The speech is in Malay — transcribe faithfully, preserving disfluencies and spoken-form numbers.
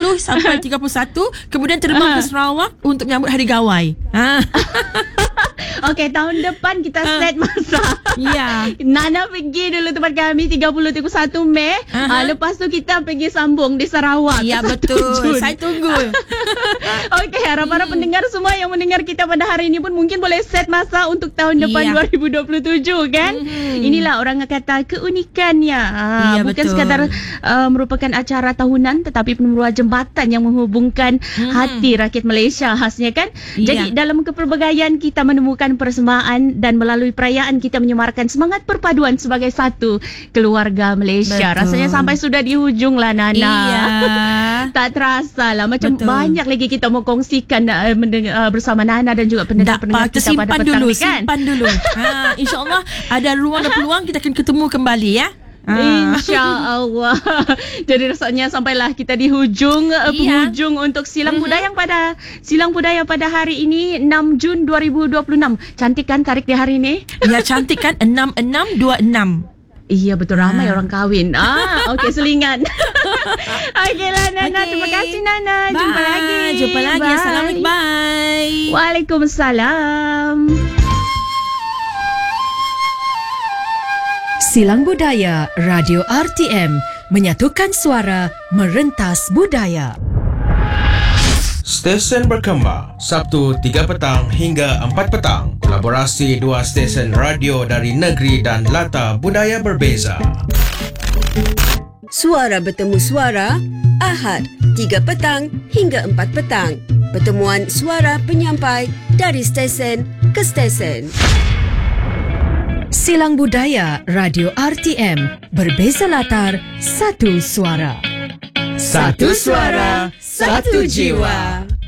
puluh sampai tiga puluh satu, kemudian terbang ke Sarawak untuk menyambut Hari Gawai. Ha. Okey, tahun depan kita set masa. Ya. Nana pergi dulu tempat kami tiga puluh tiga puluh satu Mei. Uh, lepas tu kita pergi sambung di Sarawak. Ya, betul. Jun. Saya tunggu. Okey, harap-harap hmm. pendengar semua yang mendengar kita pada hari ini pun mungkin boleh set masa untuk tahun depan ya. dua ribu dua puluh tujuh kan. Hmm. Inilah orang kata keunikannya. Ha, ya, bukan betul. sekadar uh, merupakan acara tahunan, tetapi merupakan jembatan yang menghubungkan hmm. hati rakyat Malaysia khasnya kan. Ya. Jadi dalam kepelbagaian kita menemukan persembahan dan melalui perayaan kita menyemarkan semangat perpaduan sebagai satu keluarga Malaysia. Betul. Rasanya sampai sudah di hujung lah Nana. Iya. Tak terasa lah. Macam betul. banyak lagi kita mau kongsikan uh, mendengar, uh, bersama Nana dan juga pendengar-pendengar kita pada petang dulu, ni kan. Simpan dulu. Ha, InsyaAllah ada ruang dan peluang kita akan ketemu kembali ya. InsyaAllah. Jadi rasanya sampailah kita di hujung iya. penghujung untuk Silang mm-hmm. Budaya pada Silang Budaya pada hari ini enam Jun dua ribu dua puluh enam. Cantik kan tarik di hari ini? Ya, cantik kan, enam enam dua enam. Iya, betul, ramai ha. orang kahwin. Ah, okey, selingan. Okeylah Nana, okay. Terima kasih Nana. Bye. Jumpa lagi. Jumpa lagi. Bye. Assalamualaikum. Bye. Waalaikumsalam. Silang Budaya Radio R T M, menyatukan suara, merentas budaya. Stesen berkembang Sabtu tiga petang hingga empat petang. Kolaborasi dua stesen radio dari negeri dan latar budaya berbeza. Suara bertemu suara Ahad tiga petang hingga empat petang. Pertemuan suara penyampai dari stesen ke stesen. Silang Budaya Radio R T M, berbeza latar, satu suara. Satu suara, satu jiwa.